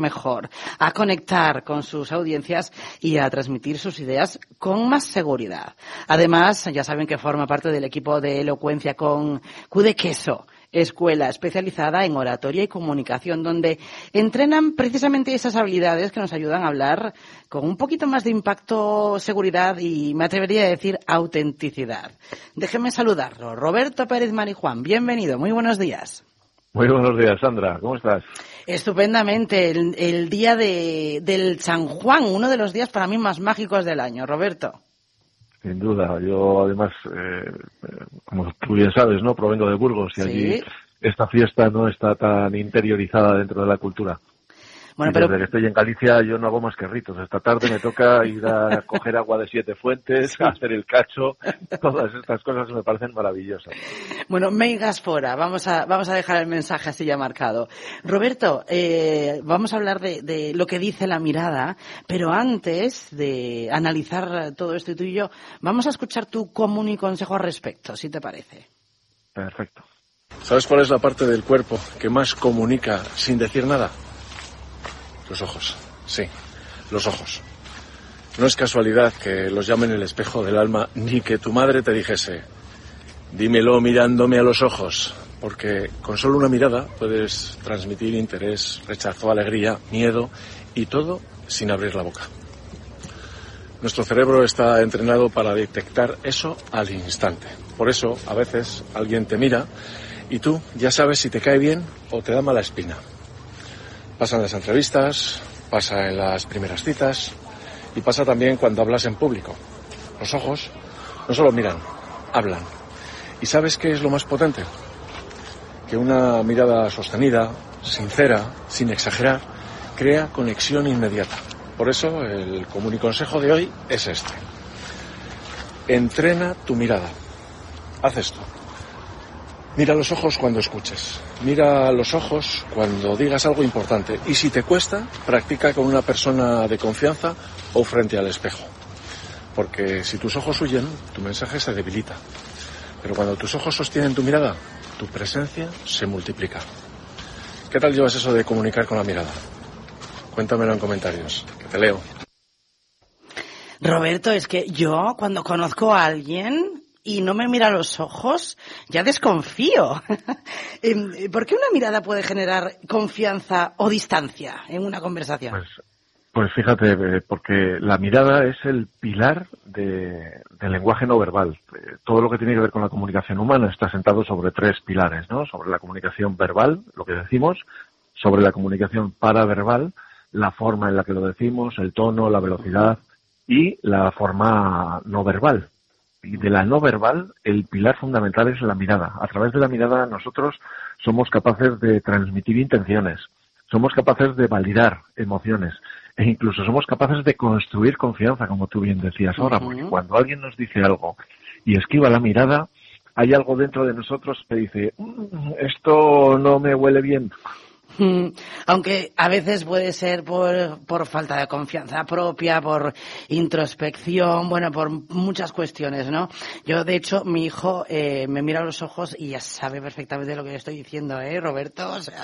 mejor, a conectar con sus audiencias y a transmitir sus ideas con más seguridad. Además, ya saben que forma parte del equipo de Elocuencia con Q de Queso, escuela especializada en oratoria y comunicación, donde entrenan precisamente esas habilidades que nos ayudan a hablar con un poquito más de impacto, seguridad y, me atrevería a decir, autenticidad. Déjenme saludarlo. Roberto Pérez Marijuán, bienvenido, muy buenos días. Muy buenos días, Sandra. ¿Cómo estás? Estupendamente. El día del San Juan, uno de los días para mí más mágicos del año. Roberto. Sin duda. Yo, además, como tú bien sabes, ¿no? Provengo de Burgos y allí esta fiesta no está tan interiorizada dentro de la cultura. Bueno, pero desde que estoy en Galicia yo no hago más que ritos. Esta tarde me toca ir a coger agua de 7 fuentes, a hacer el cacho. Todas estas cosas me parecen maravillosas. Bueno, meigas fora. Vamos a dejar el mensaje así ya marcado. Roberto, vamos a hablar de lo que dice la mirada, pero antes de analizar todo esto y tú y yo, vamos a escuchar tu común y consejo al respecto, si te parece. Perfecto. ¿Sabes cuál es la parte del cuerpo que más comunica sin decir nada? Los ojos, sí, los ojos. No es casualidad que los llamen el espejo del alma, ni que tu madre te dijese, dímelo mirándome a los ojos, porque con solo una mirada puedes transmitir interés, rechazo, alegría, miedo y todo sin abrir la boca. Nuestro cerebro está entrenado para detectar eso al instante. Por eso, a veces, alguien te mira y tú ya sabes si te cae bien o te da mala espina. Pasa en las entrevistas, pasa en las primeras citas y pasa también cuando hablas en público. Los ojos no solo miran, hablan. ¿Y sabes qué es lo más potente? Que una mirada sostenida, sincera, sin exagerar, crea conexión inmediata. Por eso el común y consejo de hoy es este. Entrena tu mirada. Haz esto. Mira los ojos cuando escuches. Mira los ojos cuando digas algo importante. Y si te cuesta, practica con una persona de confianza o frente al espejo. Porque si tus ojos huyen, tu mensaje se debilita. Pero cuando tus ojos sostienen tu mirada, tu presencia se multiplica. ¿Qué tal llevas eso de comunicar con la mirada? Cuéntamelo en comentarios, que te leo. Roberto, es que yo cuando conozco a alguien y no me mira a los ojos, ya desconfío. ¿Por qué una mirada puede generar confianza o distancia en una conversación? Pues fíjate, porque la mirada es el pilar del lenguaje no verbal. Todo lo que tiene que ver con la comunicación humana está sentado sobre 3 pilares, ¿no? Sobre la comunicación verbal, lo que decimos, sobre la comunicación paraverbal, la forma en la que lo decimos, el tono, la velocidad y la forma no verbal. Y de la no verbal, el pilar fundamental es la mirada. A través de la mirada nosotros somos capaces de transmitir intenciones, somos capaces de validar emociones e incluso somos capaces de construir confianza, como tú bien decías ahora, porque cuando alguien nos dice algo y esquiva la mirada, hay algo dentro de nosotros que dice, esto no me huele bien. Aunque a veces puede ser por falta de confianza propia, por introspección, bueno, por muchas cuestiones, ¿no? Yo, de hecho, mi hijo me mira a los ojos y ya sabe perfectamente lo que le estoy diciendo, Roberto? O sea,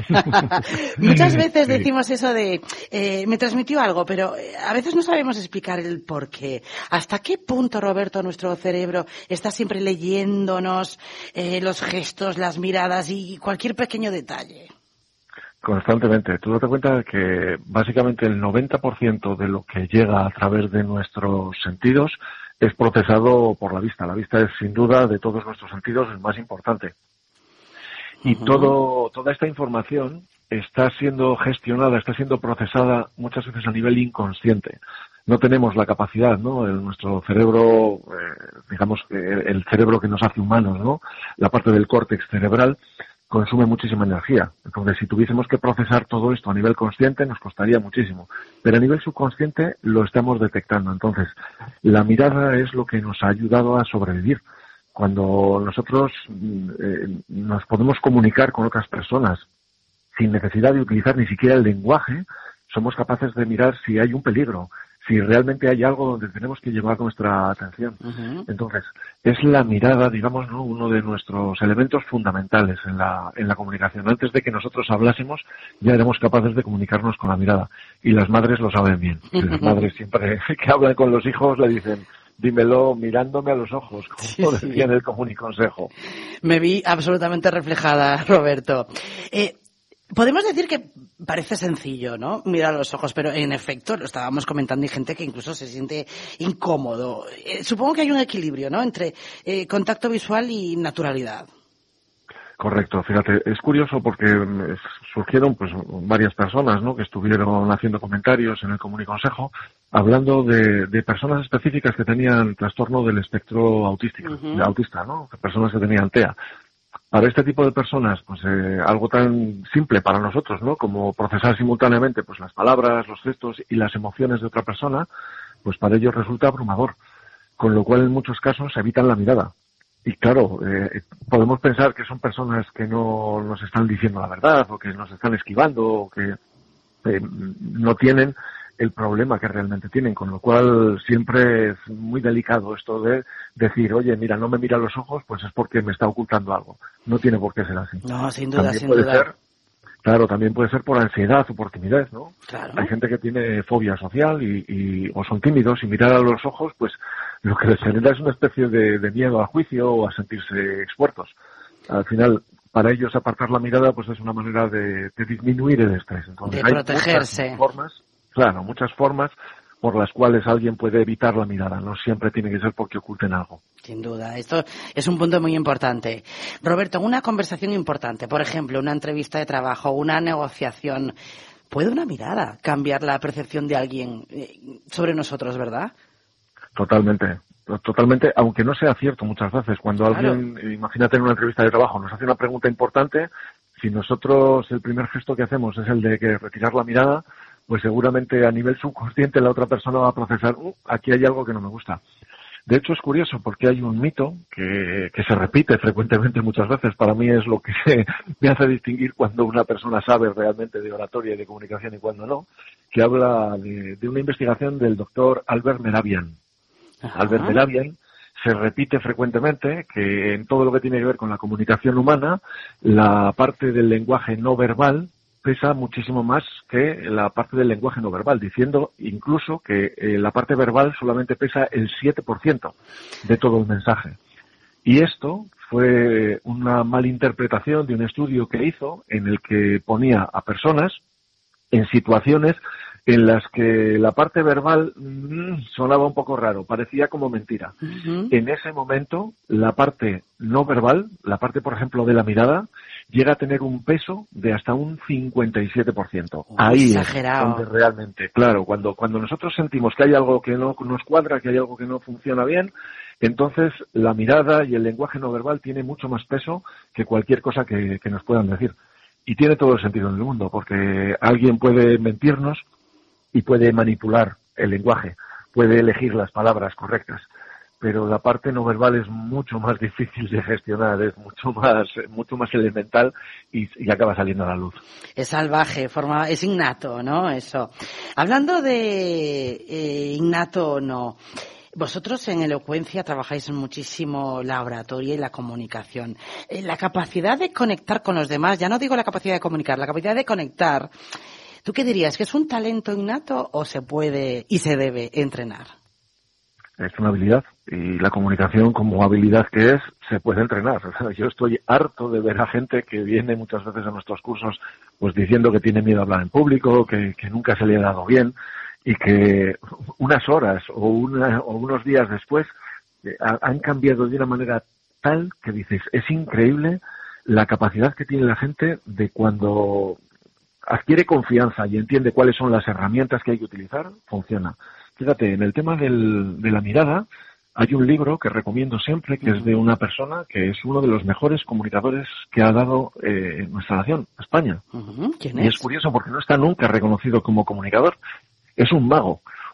muchas veces decimos eso de me transmitió algo, pero a veces no sabemos explicar el por qué. ¿Hasta qué punto, Roberto, nuestro cerebro está siempre leyéndonos los gestos, las miradas y cualquier pequeño detalle? Constantemente. Tú date cuenta de que básicamente el 90% de lo que llega a través de nuestros sentidos es procesado por la vista. La vista es, sin duda, de todos nuestros sentidos el más importante. Y toda esta información está siendo gestionada, está siendo procesada muchas veces a nivel inconsciente. No tenemos la capacidad, ¿no? Nuestro cerebro, digamos, el cerebro que nos hace humanos, ¿no? La parte del córtex cerebral consume muchísima energía. Entonces, si tuviésemos que procesar todo esto a nivel consciente, nos costaría muchísimo. Pero a nivel subconsciente lo estamos detectando. Entonces, la mirada es lo que nos ha ayudado a sobrevivir. Cuando nosotros nos podemos comunicar con otras personas sin necesidad de utilizar ni siquiera el lenguaje, somos capaces de mirar si hay un peligro, si realmente hay algo donde tenemos que llevar nuestra atención. Uh-huh. Entonces, es la mirada, digamos, ¿no?, uno de nuestros elementos fundamentales en la comunicación. Antes de que nosotros hablásemos, ya éramos capaces de comunicarnos con la mirada. Y las madres lo saben bien. Las madres siempre que hablan con los hijos le dicen: dímelo mirándome a los ojos, como decía en el Común y Consejo. Me vi absolutamente reflejada, Roberto. Podemos decir que parece sencillo, ¿no?, mirar a los ojos, pero en efecto, lo estábamos comentando, hay gente que incluso se siente incómodo. Supongo que hay un equilibrio, ¿no?, entre contacto visual y naturalidad. Correcto, fíjate, es curioso porque surgieron pues varias personas, ¿no?, que estuvieron haciendo comentarios en el Común y Consejo, hablando de personas específicas que tenían trastorno del espectro autístico, Uh-huh. autista, ¿no?, personas que tenían TEA. Para este tipo de personas, pues algo tan simple para nosotros, ¿no?, como procesar simultáneamente pues las palabras, los gestos y las emociones de otra persona, pues para ellos resulta abrumador, con lo cual en muchos casos evitan la mirada. Y claro, podemos pensar que son personas que no nos están diciendo la verdad, o que nos están esquivando, o que no tienen el problema que realmente tienen, con lo cual siempre es muy delicado esto de decir: oye, mira, no me mira a los ojos, pues es porque me está ocultando algo. No tiene por qué ser así. No, sin duda, También sin puede duda. ser, claro, también puede ser por ansiedad o por timidez, ¿no? Claro. Hay gente que tiene fobia social o son tímidos, y mirar a los ojos, pues lo que les genera es una especie de miedo al juicio o a sentirse expuestos. Al final, para ellos apartar la mirada pues es una manera de disminuir el estrés. Entonces, de protegerse. Hay muchas formas por las cuales alguien puede evitar la mirada. No siempre tiene que ser porque oculten algo. Sin duda, esto es un punto muy importante. Roberto, una conversación importante, por ejemplo, una entrevista de trabajo, una negociación, ¿puede una mirada cambiar la percepción de alguien sobre nosotros, verdad? Totalmente, aunque no sea cierto muchas veces. Cuando alguien, imagínate en una entrevista de trabajo, nos hace una pregunta importante, si nosotros el primer gesto que hacemos es el de que retirar la mirada, pues seguramente a nivel subconsciente la otra persona va a procesar: aquí hay algo que no me gusta. De hecho, es curioso porque hay un mito que se repite frecuentemente muchas veces. Para mí es lo que me hace distinguir cuando una persona sabe realmente de oratoria y de comunicación y cuando no, que habla de una investigación del doctor Albert Mehrabian. Ajá. Albert Mehrabian se repite frecuentemente que en todo lo que tiene que ver con la comunicación humana, la parte del lenguaje no verbal pesa muchísimo más que la parte del lenguaje no verbal, diciendo incluso que la parte verbal solamente pesa el 7% de todo el mensaje. Y esto fue una malinterpretación de un estudio que hizo en el que ponía a personas en situaciones en las que la parte verbal sonaba un poco raro, parecía como mentira. Uh-huh. En ese momento, la parte no verbal, la parte, por ejemplo, de la mirada, llega a tener un peso de hasta un 57%. Ahí exagerado. es donde realmente, claro, cuando nosotros sentimos que hay algo que no nos cuadra, que hay algo que no funciona bien, entonces la mirada y el lenguaje no verbal tiene mucho más peso que cualquier cosa que nos puedan decir. Y tiene todo el sentido del mundo, porque alguien puede mentirnos y puede manipular el lenguaje, puede elegir las palabras correctas, pero la parte no verbal es mucho más difícil de gestionar, es mucho más elemental y acaba saliendo a la luz. Es salvaje, es innato, ¿no? Eso. Hablando de innato o no, vosotros en elocuencia trabajáis muchísimo la oratoria y la comunicación. La capacidad de conectar con los demás, ya no digo la capacidad de comunicar, la capacidad de conectar. ¿Tú qué dirías? ¿Que es un talento innato o se puede y se debe entrenar? Es una habilidad, y la comunicación como habilidad que es, se puede entrenar. Yo estoy harto de ver a gente que viene muchas veces a nuestros cursos pues diciendo que tiene miedo a hablar en público, que nunca se le ha dado bien, y que unas horas o unos días después han cambiado de una manera tal que dices, es increíble la capacidad que tiene la gente de cuando adquiere confianza y entiende cuáles son las herramientas que hay que utilizar, funciona. Fíjate, en el tema de la mirada, hay un libro que recomiendo siempre, que es de una persona que es uno de los mejores comunicadores que ha dado nuestra nación, España. ¿Quién es? Y es curioso porque no está nunca reconocido como comunicador. Es un mago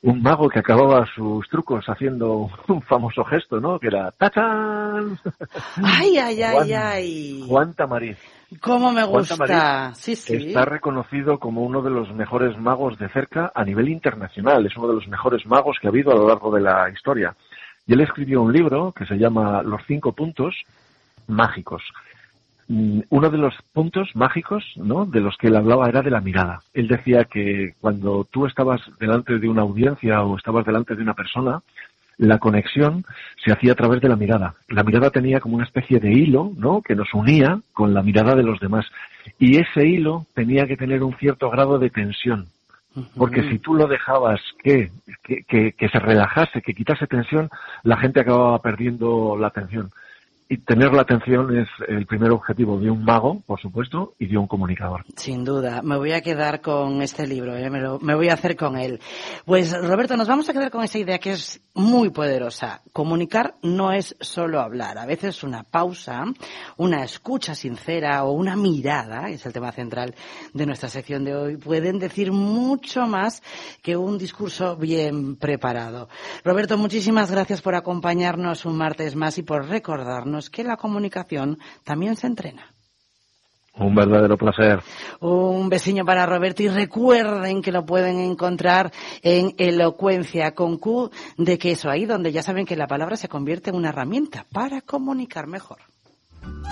un mago que acababa sus trucos haciendo un famoso gesto, ¿no? Que era ¡tachán! ¡Ay, ay, ay, ay! Juan Tamariz. ¿Cómo me gusta? Juan Tamariz Sí, sí. está reconocido como uno de los mejores magos de cerca a nivel internacional. Es uno de los mejores magos que ha habido a lo largo de la historia. Y él escribió un libro que se llama Los 5 puntos mágicos. Uno de los puntos mágicos, ¿no?, de los que él hablaba era de la mirada. Él decía que cuando tú estabas delante de una audiencia o estabas delante de una persona, la conexión se hacía a través de la mirada. La mirada tenía como una especie de hilo, ¿no?, que nos unía con la mirada de los demás. Y ese hilo tenía que tener un cierto grado de tensión. Porque si tú lo dejabas que se relajase, que quitase tensión, la gente acababa perdiendo la atención. Y tener la atención es el primer objetivo de un mago, por supuesto, y de un comunicador. Sin duda. Me voy a quedar con este libro, me voy a hacer con él. Pues, Roberto, nos vamos a quedar con esa idea que es muy poderosa. Comunicar no es solo hablar. A veces una pausa, una escucha sincera o una mirada, que es el tema central de nuestra sección de hoy, pueden decir mucho más que un discurso bien preparado. Roberto, muchísimas gracias por acompañarnos un martes más y por recordarnos que la comunicación también se entrena. Un verdadero placer. Un besiño para Roberto y recuerden que lo pueden encontrar en Elocuencia con Q de queso, ahí donde ya saben que la palabra se convierte en una herramienta para comunicar mejor.